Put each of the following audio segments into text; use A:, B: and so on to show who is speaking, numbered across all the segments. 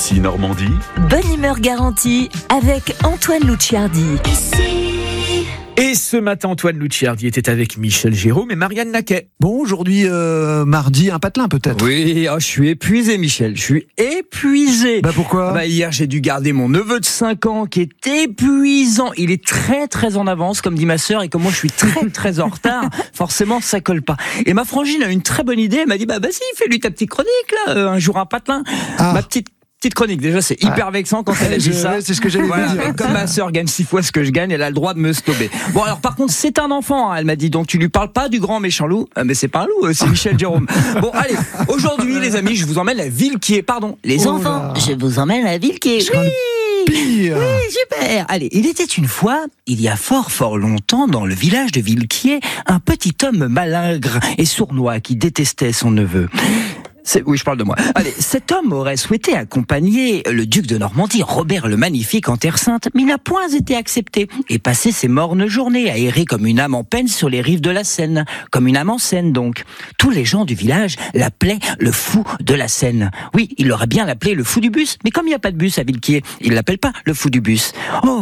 A: Ici Normandie.
B: Bonne humeur garantie avec Antoine Lucciardi.
C: Et ce matin, Antoine Lucciardi était avec Michel Jérôme et Marianne Naquet.
D: Bon, aujourd'hui, mardi, un patelin peut-être.
E: Oui, je suis épuisé, Michel. Je suis épuisé.
D: Pourquoi
E: Hier, j'ai dû garder mon neveu de 5 ans qui est épuisant. Il est très, très en avance, comme dit ma sœur, et comme moi, je suis très, très en retard. Forcément, ça colle pas. Et ma frangine a une très bonne idée. Elle m'a dit, vas-y, fais-lui ta petite chronique, là, un jour un patelin. Ma petite chronique, déjà, c'est hyper vexant quand elle a dit ça.
D: C'est ce que j'allais dire.
E: Mais comme ma sœur gagne 6 fois ce que je gagne, elle a le droit de me stopper. Bon, alors, par contre, c'est un enfant, hein, elle m'a dit, donc tu lui parles pas du grand méchant loup. Mais c'est pas un loup, c'est Michel Jérôme. Bon, allez, aujourd'hui, les amis, je vous emmène à Villequier, les enfants, je vous emmène à Villequier. Oui, super. Allez, il était une fois, il y a fort fort longtemps, dans le village de Villequier, un petit homme malingre et sournois qui détestait son neveu. Oui, je parle de moi. Allez, cet homme aurait souhaité accompagner le duc de Normandie, Robert le Magnifique, en Terre Sainte, mais il n'a point été accepté et passé ses mornes journées à errer comme une âme en peine sur les rives de la Seine. Comme une âme en Seine, donc. Tous les gens du village l'appelaient le fou de la Seine. Oui, il aurait bien l'appelé le fou du bus, mais comme il n'y a pas de bus à Villequier, il l'appelle pas le fou du bus. Oh,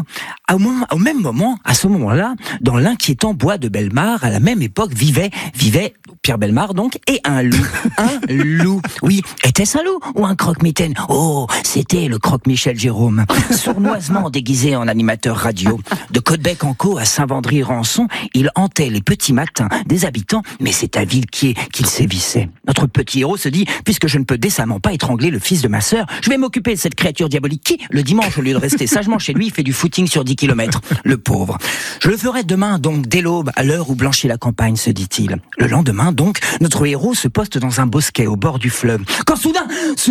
E: au même moment, à ce moment-là, dans l'inquiétant bois de Bellemare, à la même époque, vivait Pierre Bellemare, donc, et un loup. Un loup. Oui, était-ce un loup ou un croque-mitaine ? Oh, c'était le croque-Michel Jérôme, sournoisement déguisé en animateur radio. De Caudebec-en-Caux à Saint-Vendry-Rançon, il hantait les petits matins des habitants, mais c'est à Villequier qu'il sévissait. Notre petit héros se dit, puisque je ne peux décemment pas étrangler le fils de ma sœur, je vais m'occuper de cette créature diabolique qui, le dimanche, au lieu de rester sagement chez lui, fait du footing sur 10 km. Le pauvre. Je le ferai demain, donc, dès l'aube, à l'heure où blanchit la campagne, se dit-il. Le lendemain, donc, notre héros se poste dans un bosquet au bord du fleuve. Quand soudain,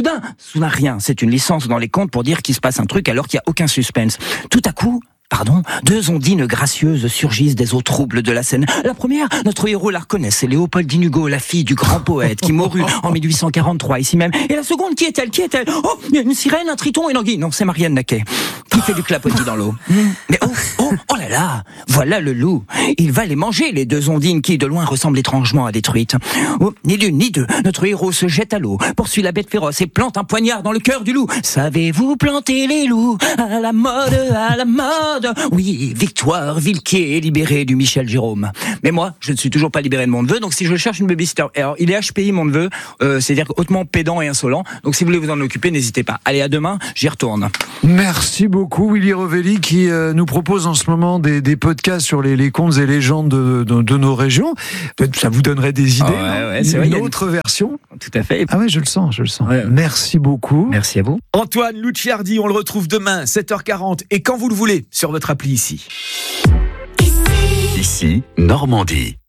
E: rien. C'est une licence dans les contes pour dire qu'il se passe un truc alors qu'il n'y a aucun suspense. Tout à coup, deux ondines gracieuses surgissent des eaux troubles de la Seine. La première, notre héros la reconnaît, c'est Léopoldine Hugo, la fille du grand poète qui mourut en 1843 ici même. Et la seconde, qui est-elle ? Oh, il y a une sirène, un triton, une anguille. Non, c'est Marianne Naquet qui fait du clapotis dans l'eau. Mais oh là là, voilà le loup. Il va les manger, les deux ondines qui, de loin, ressemblent étrangement à des truites. Oh, ni l'une ni deux, notre héros se jette à l'eau, poursuit la bête féroce et plante un poignard dans le cœur du loup. Savez-vous planter les loups à la mode, à la mode ? Oui, victoire, Villequier est libéré du Michel Jérôme. Mais moi, je ne suis toujours pas libéré de mon neveu, donc si je cherche une babysitter, alors il est HPI mon neveu, c'est-à-dire hautement pédant et insolent, donc si vous voulez vous en occuper, n'hésitez pas. Allez, à demain, j'y retourne.
D: Merci beaucoup Willy Revelli qui nous propose en ce moment des podcasts sur les contes et légendes de nos régions. Ça vous donnerait des idées,
E: c'est vrai,
D: une autre version.
E: Tout à fait.
D: Ah ouais, je le sens.
E: Ouais.
D: Merci beaucoup.
E: Merci à vous.
C: Antoine Lucciardi, on le retrouve demain, 7h40, et quand vous le voulez, sur votre appli ici.
A: Ici Normandie.